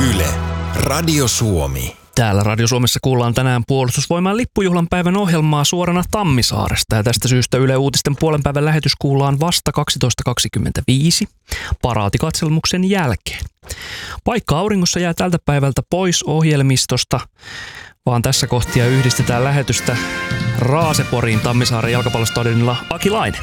Yle, Radio Suomi. Täällä Radio Suomessa kuullaan tänään Puolustusvoimain lippujuhlan päivän ohjelmaa suorana Tammisaaresta. Ja tästä syystä Yle Uutisten puolenpäivän lähetys kuullaan vasta 12.25 paraatikatselmuksen jälkeen. Paikka auringossa jää tältä päivältä pois ohjelmistosta, vaan tässä kohtia yhdistetään lähetystä Raaseporiin Tammisaaren jalkapallostadionilla Aki Laine.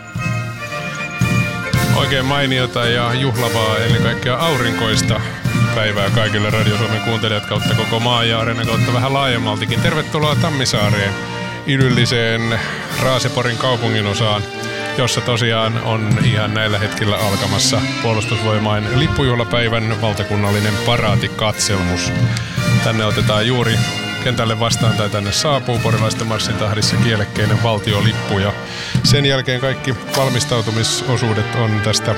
Oikein mainiota ja juhlavaa, ennen kaikkea aurinkoista päivää kaikille Radio Suomen kuuntelijat kautta koko maan ja areenan kautta vähän laajemmaltikin. Tervetuloa Tammisaareen, idylliseen Raaseporin kaupunginosaan, jossa tosiaan on ihan näillä hetkillä alkamassa Puolustusvoimain lippujuhlapäivän valtakunnallinen paraatikatselmus. Tänne otetaan juuri kentälle vastaan tai tänne saapuu porilaisten marssin tahdissa kielekkeinen valtiolippu ja sen jälkeen kaikki valmistautumisosuudet on tästä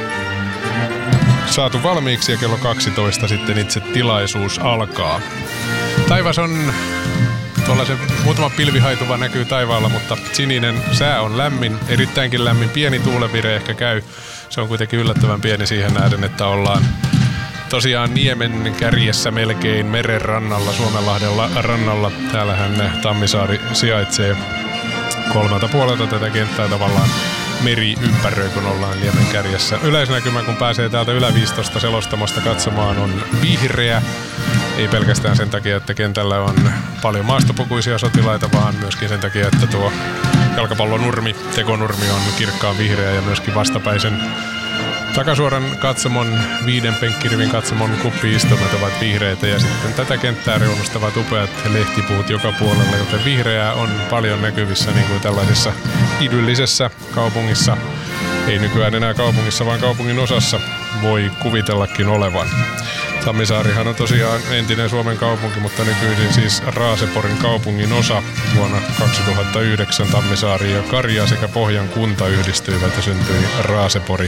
saatu valmiiksi ja kello 12 sitten itse tilaisuus alkaa. Taivas on tuollaisen muutama pilvihaituva näkyy taivaalla, mutta sininen sää on lämmin, erittäinkin lämmin, pieni tuulevire ehkä käy. Se on kuitenkin yllättävän pieni siihen nähden, että ollaan tosiaan niemen kärjessä melkein meren rannalla, Suomenlahden rannalla. Täällähän Tammisaari sijaitsee kolmelta puolelta tätä kenttää tavallaan meri ympäröi, kun ollaan niemen kärjessä. Yleisnäkymä, kun pääsee täältä Ylä-Viistosta selostamasta katsomaan, on vihreä. Ei pelkästään sen takia, että kentällä on paljon maastopukuisia sotilaita, vaan myöskin sen takia, että tuo jalkapallonurmi, tekonurmi on kirkkaan vihreä ja myöskin vastapäisen takasuoran katsomon, 5 penkkirivin katsomon kuppi-istumat ovat vihreitä ja sitten tätä kenttää reunustavat upeat lehtipuut joka puolella, joten vihreää on paljon näkyvissä niin kuin tällaisessa idyllisessä kaupungissa. Ei nykyään enää kaupungissa, vaan kaupungin osassa voi kuvitellakin olevan. Tammisaarihan on tosiaan entinen Suomen kaupunki, mutta nykyisin siis Raaseporin kaupungin osa. Vuonna 2009 Tammisaari ja Karja sekä Pohjan kunta yhdistyivät ja syntyi Raasepori.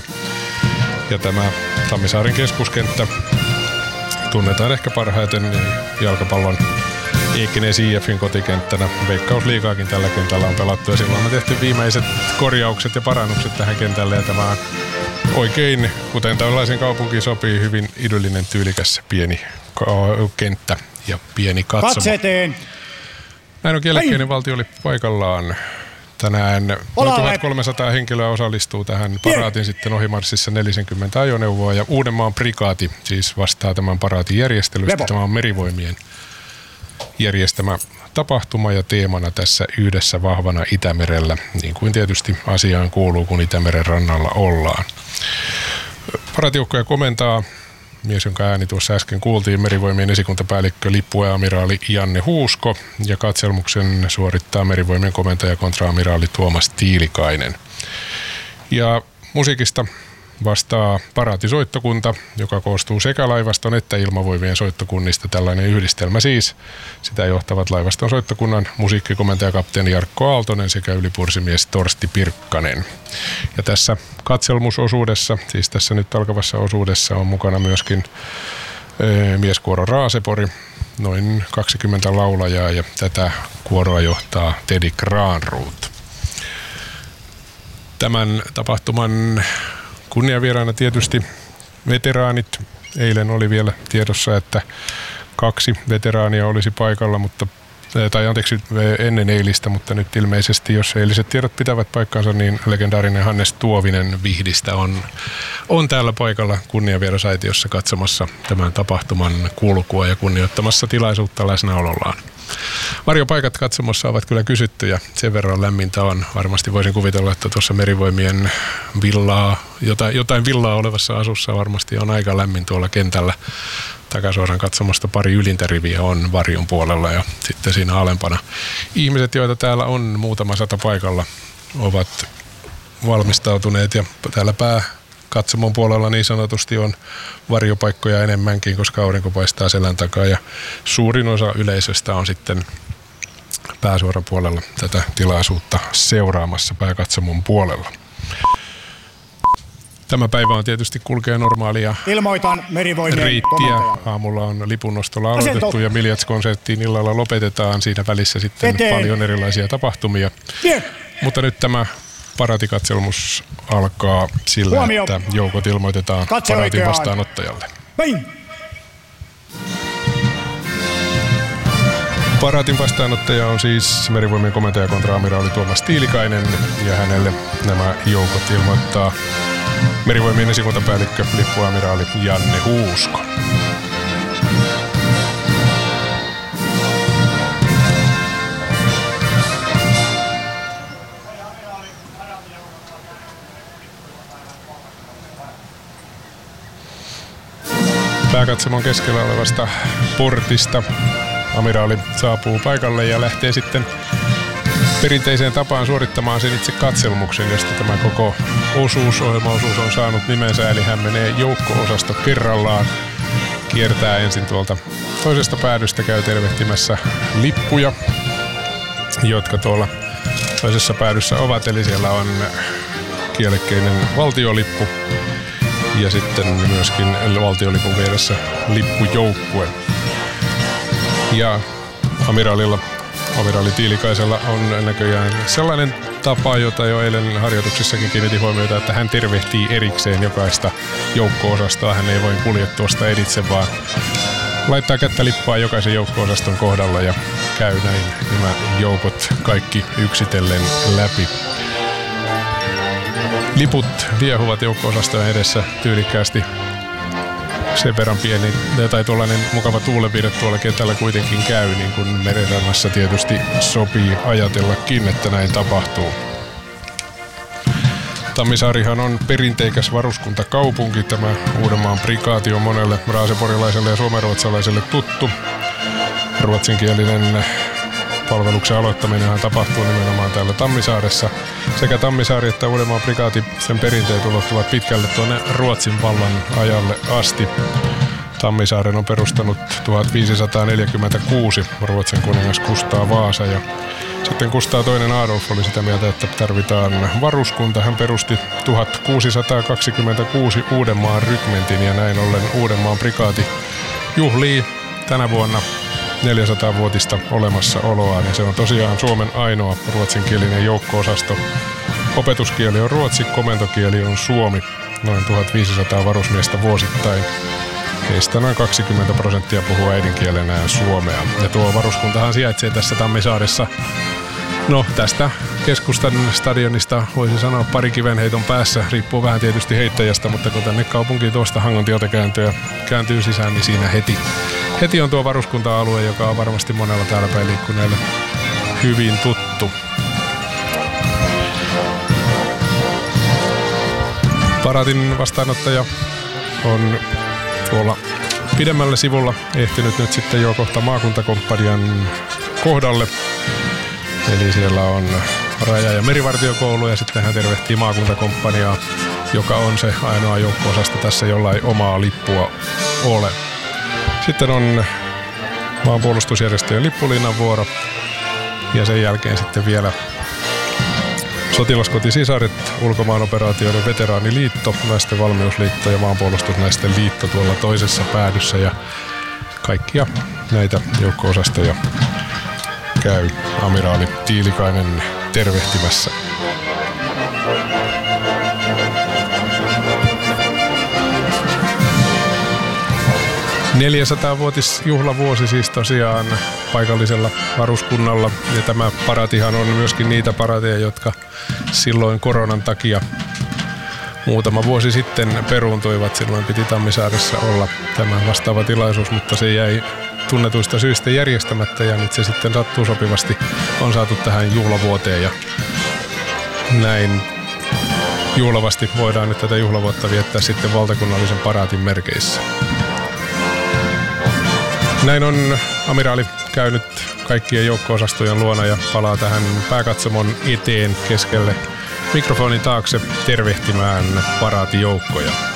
Ja tämä Tammisaaren keskuskenttä tunnetaan ehkä parhaiten jalkapallon Ekenäs IF:n kotikenttänä. Veikkausliigaakin tällä kentällä on pelattu ja silloin on tehty viimeiset korjaukset ja parannukset tähän kentälle. Ja tämä on oikein, kuten tällaisen kaupunkiin sopii, hyvin idyllinen, tyylikäs pieni kenttä ja pieni katsomo. Katseteen! Näin on kielekkeinen valtiolippu paikallaan. Tänään noin 1300 henkilöä osallistuu tähän paraatin sitten ohimarssissa 40 ajoneuvoa ja Uudenmaan prikaati siis vastaa tämän paraatin järjestelystä. Tämä on Merivoimien järjestämä tapahtuma ja teemana tässä yhdessä vahvana Itämerellä, niin kuin tietysti asiaan kuuluu, kun Itämeren rannalla ollaan. Paraatijoukkoja komentaa mies, jonka ääni tuossa äsken kuultiin, Merivoimien esikuntapäällikkö lippuamiraali Janne Huusko, ja katselmuksen suorittaa Merivoimien komentaja kontraamiraali Tuomas Tiilikainen. Ja musiikista vastaa paraatisoittokunta, joka koostuu sekä laivaston että ilmavoimien soittokunnista. Tällainen yhdistelmä siis. Sitä johtavat laivaston soittokunnan musiikkikomentaja kapteeni Jarkko Aaltonen sekä ylipursimies Torsti Pirkkanen. Ja tässä katselmusosuudessa, siis tässä nyt alkavassa osuudessa, on mukana myöskin mieskuoro Raasepori, noin 20 laulajaa, ja tätä kuoroa johtaa Teddy Granroth. Tämän tapahtuman kunniavieraana tietysti veteraanit. Eilen oli vielä tiedossa, että 2 veteraania olisi paikalla, ennen eilistä, mutta nyt ilmeisesti, jos eiliset tiedot pitävät paikkaansa, niin legendaarinen Hannes Tuovinen Vihdistä on täällä paikalla kunniavierasaitiossa katsomassa tämän tapahtuman kulkua ja kunnioittamassa tilaisuutta läsnäolollaan. Varjopaikat katsomossa ovat kyllä kysyttyjä, sen verran lämmintä on. Varmasti voisin kuvitella, että tuossa Merivoimien jotain villaa olevassa asussa varmasti on aika lämmin tuolla kentällä. Takasuoran katsomosta pari ylintä riviä on varjon puolella ja sitten siinä alempana. Ihmiset, joita täällä on muutama 100 paikalla, ovat valmistautuneet ja täällä pääkatsomon puolella niin sanotusti on varjopaikkoja enemmänkin, koska aurinko paistaa selän takaa ja suurin osa yleisöstä on sitten pääsuoran puolella tätä tilaisuutta seuraamassa pääkatsomon puolella. Tämä päivä on tietysti kulkee normaalia reittiä. Aamulla on lipunnostolla aloitettu ja Miljats-konserttiin illalla lopetetaan. Siinä välissä sitten paljon erilaisia tapahtumia. Mutta nyt tämä paraatikatselmus alkaa sillä, että joukot ilmoitetaan paraatin vastaanottajalle. Paraatin vastaanottaja on siis Merivoimien komentaja kontra-amiraali Tuomas Tiilikainen ja hänelle nämä joukot ilmoittaa Merivoimien esikuntapäällikkö lippuamiraali Janne Huusko. Pääkatsomon keskellä olevasta portista amiraali saapuu paikalle ja lähtee sitten perinteiseen tapaan suorittamaan sen itse katselmuksen, josta tämä koko ohjelmaosuus on saanut nimensä. Eli hän menee joukko-osasto kerrallaan, kiertää ensin tuolta toisesta päädystä, käy tervehtimässä lippuja, jotka tuolla toisessa päädyssä ovat. Eli siellä on kielekkeinen valtiolippu ja sitten myöskin valtiolipun vieressä lippujoukkue. Ja amiraali Tiilikaisella on näköjään sellainen tapa, jota jo eilen harjoituksissakin kiinnitin huomiota, että hän tervehtii erikseen jokaista joukko-osastoa. Hän ei voi kulje tuosta editse, vaan laittaa kättä lippaa jokaisen joukko-osaston kohdalla ja käy näin nämä joukot kaikki yksitellen läpi. Liput liehuvat joukko-osastojen edessä tyylikkäästi. Sen verran pieni tai tuollainen mukava tuulenvire tuolla kentällä kuitenkin käy, niin kuin merenrannassa tietysti sopii ajatellakin, että näin tapahtuu. Tammisaarihan on perinteikäs varuskuntakaupunki. Tämä Uudenmaan prikaati on monelle raaseporilaiselle ja suomenruotsalaiselle tuttu. Ruotsinkielinen palveluksen aloittaminenhan tapahtuu nimenomaan täällä Tammisaaressa. Sekä Tammisaari että Uudenmaan prikaati, sen perinteet ulottuvat pitkälle tuonne Ruotsin vallan ajalle asti. Tammisaaren on perustanut 1546 Ruotsin kuningas Kustaa Vaasa ja sitten Kustaa II Adolf oli sitä mieltä, että tarvitaan varuskunta. Hän perusti 1626 Uudenmaan rykmentin ja näin ollen Uudenmaan prikaati juhlii tänä vuonna 400-vuotista olemassaoloaan, ja se on tosiaan Suomen ainoa ruotsinkielinen joukko-osasto. Opetuskieli on ruotsi, komentokieli on suomi. Noin 1500 varusmiestä vuosittain. Heistä noin 20% puhuu äidinkielenään suomea. Ja tuo varuskuntahan sijaitsee tässä Tammisaaressa. No, tästä keskustan stadionista voisi sanoa pari kivenheiton päässä. Riippuu vähän tietysti heittäjästä, mutta kun tänne kaupunkiin tuosta Hangon tieltä kääntyy sisään, niin siinä heti on tuo varuskunta-alue, joka on varmasti monella täällä päin liikkuneelle hyvin tuttu. Paraatin vastaanottaja on tuolla pidemmällä sivulla ehtinyt nyt sitten jo kohta maakuntakomppanian kohdalle. Eli siellä on raja- ja merivartiokoulu ja sitten hän tervehtii maakuntakomppaniaa, joka on se ainoa joukko-osasto tässä, jolla ei omaa lippua ole. Sitten on maanpuolustusjärjestöjen lippulinnan vuoro ja sen jälkeen sitten vielä Sotilaskotisisaret, ulkomaanoperaatioiden veteraaniliitto, naisten valmiusliitto ja maanpuolustusnaisten liitto tuolla toisessa päädyssä ja kaikkia näitä joukko-osastoja käy amiraali Tiilikainen tervehtimässä. ...400-vuotisjuhlavuosi siis tosiaan paikallisella varuskunnalla. Ja tämä paraatihan on myöskin niitä paraateja, jotka silloin koronan takia muutama vuosi sitten peruuntuivat. Silloin piti Tammisaaressa olla tämä vastaava tilaisuus, mutta se jäi tunnetuista syistä järjestämättä ja nyt se sitten sattuu sopivasti. On saatu tähän juhlavuoteen ja näin juhlavasti voidaan nyt tätä juhlavuotta viettää sitten valtakunnallisen paraatin merkeissä. Näin on amiraali käynyt kaikkien joukko-osastojen luona ja palaa tähän pääkatsomon eteen keskelle mikrofonin taakse tervehtimään paraatijoukkoja.